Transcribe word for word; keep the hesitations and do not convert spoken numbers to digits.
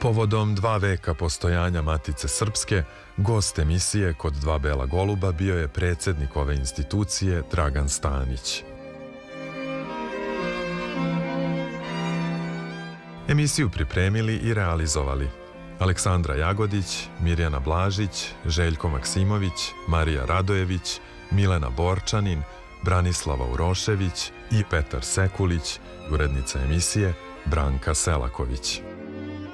Povodom dva veka postojanja Matice Srpske, gost emisije Kod dva bela goluba bio je predsjednik ove institucije Dragan Stanić. Emisiju pripremili i realizovali Aleksandra Jagodić, Mirjana Blažić, Željko Maksimović, Marija Radojević, Milena Borčanin, Branislava Urošević i Petar Sekulić, urednica emisije Branka Selaković.